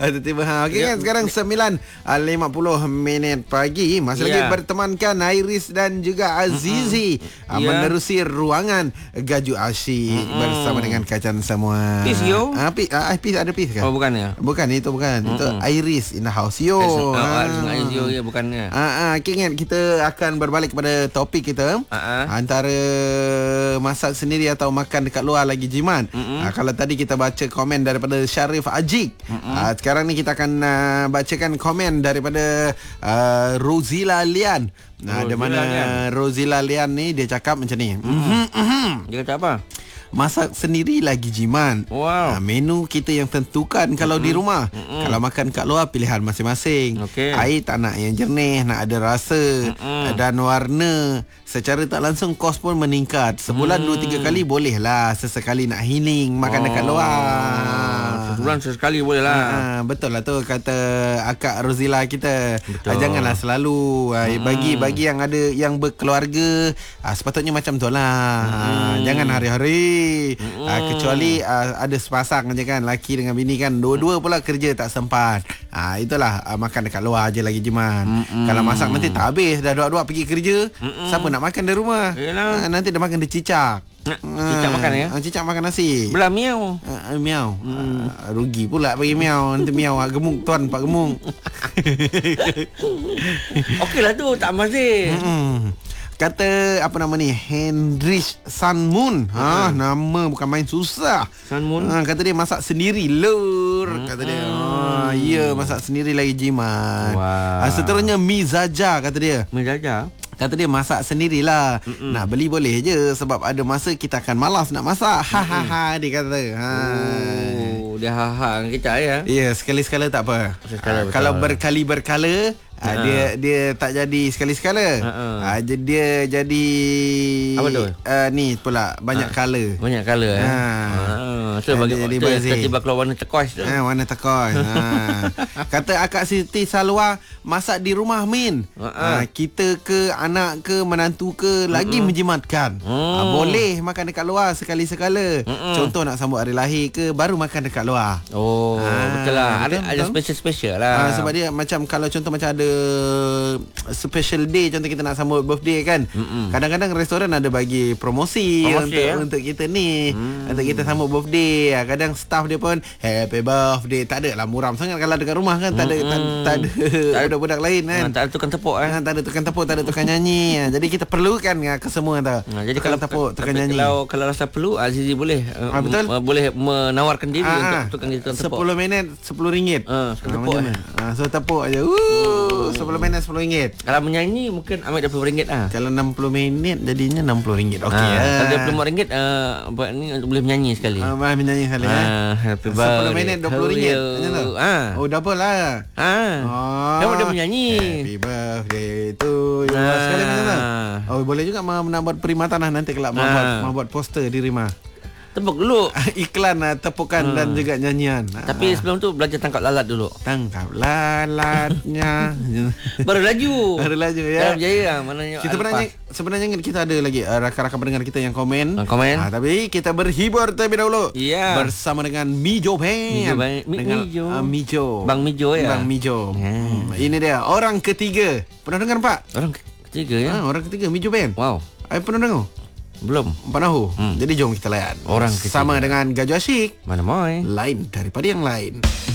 Tiba-tiba okey kan sekarang 9.50 pagi. Masih lagi bertemankan Iris dan juga Azizi menerusi ruangan Gaju Asyik bersama dengan kacan semua. Peace yo. Peace ada peace kan? Oh bukan ya? Bukan, itu bukan. Itu Iris in the house yo. Iris yo ya bukannya. Okay, ingat kita akan berbalik kepada topik kita. Antara masak sendiri atau makan dekat luar lagi jimat. Kalau tadi kita baca komen daripada Syarif Ajik, sekarang ni kita akan bacakan komen daripada Rozila Lian. Di mana Rozila Lian ni dia cakap macam ni. Dia kata apa? Masak sendiri lagi jimat. Menu kita yang tentukan kalau di rumah. Kalau makan kat luar pilihan masing-masing. Air tak nak yang jernih, nak ada rasa dan warna. Secara tak langsung kos pun meningkat. Sebulan 2-3 kali boleh lah. Sesekali nak healing makan dekat luar. Sebulan sesekali boleh lah. Betul lah tu kata akak Rozila kita. Janganlah selalu. Bagi yang ada yang berkeluarga, sepatutnya macam tu lah. Jangan hari-hari. Kecuali ada sepasang je kan, laki dengan bini kan, dua-dua pula kerja tak sempat. Itulah makan dekat luar je lagi jimat. Kalau masak nanti tak habis, dah dua-dua pergi kerja. Siapa nak makan di rumah? Nanti dia makan dia cicak. Cicak makan ya? Cicak makan nasi. Belah miau. Miau. Rugi pula bagi miau. Nanti miau gemuk tuan Pak Gemuk. Okeylah tu, tak masih. Kata apa nama ni, Hendrich Sunmoon. Nama bukan main susah. Sunmoon. Kata dia masak sendiri lur. Kata dia ya, masak sendiri lagi jimat. Seterusnya Mizaja kata dia. Mizaja. Kata dia masak sendirilah. Nak beli boleh je, sebab ada masa kita akan malas nak masak. Dia kata. Dia dengan kita ya. Ya, sekali-sekala tak apa. Kalau berkali-berkala, dia tak jadi sekali-sekala. Dia jadi apa tu? Ni pula banyak kala. Banyak kala so bagi tiba-tiba keluar warna turquoise tu. Warna turquoise. Kata akak Siti Salwa, masak di rumah Min. Kita ke anak ke menantu ke lagi menjimatkan. Boleh makan dekat luar sekali-sekala. Contoh nak sambut hari lahir ke, baru makan dekat luar. Betul lah. Ada special lah. Sebab dia macam kalau contoh macam ada special day, contoh kita nak sambut birthday kan. Kadang-kadang restoran ada bagi promosi untuk kita ni, untuk kita sambut birthday. Kadang staff dia pun happy birthday. Tak ada lah muram sangat kalau dekat rumah kan. Tak ada budak-budak lain kan. Tak ada tukang tepuk kan. Tak ada tukang tepuk, tak ada tukang nyanyi. Jadi kita perlukan kesemua tu. Jadi kalau tepuk, tukang nyanyi. Kalau rasa perlu, Azizi boleh boleh menawarkan diri untuk tukang tepuk. 10 minit RM10. Tepuk. So tepuk aja. 10 minit RM10. Kalau menyanyi mungkin ambil RM20 lah. Kalau 60 minit jadinya RM60. Okey. Kalau RM25 buat ni boleh menyanyi sekali. Menyanyi sekali. Happy birthday. 10 minit RM20. Oh, double lah. Kamu dia menyanyi. Happy birthday to you. Sekali macam tu. Boleh juga nak buat perkhidmatan nanti kelak mau buat poster di rumah. Tepuk dulu. Iklan tepukan dan juga nyanyian. Tapi sebelum tu belajar tangkap lalat dulu. Tangkap lalatnya. Baru laju ya. Dalam jaya maknanya. Kita sebenarnya kita ada lagi rakan-rakan pendengar kita yang komen. Tapi kita berhibur terlebih dahulu. Bersama dengan Mijo Band. Mijo. Bang Mijo ya. Bang Mijo. Ini dia orang ketiga. Pernah dengar Pak? Orang ketiga ya. Orang ketiga Mijo Band. Wow. Pernah dengar? Belum. Tahu. Jadi jom kita layan. Orang ketiga. Sama dengan Gaju Asyik. Mana mai. Lain daripada yang lain.